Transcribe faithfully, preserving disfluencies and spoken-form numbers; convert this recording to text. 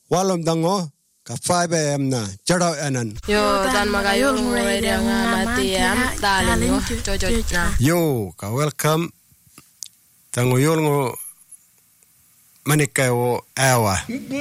walom dango ka five a m na charo anan yo dan magayo ngore dia ngamati am dalin yo jojo na yo ka welcome tango yol ngo manikayo awa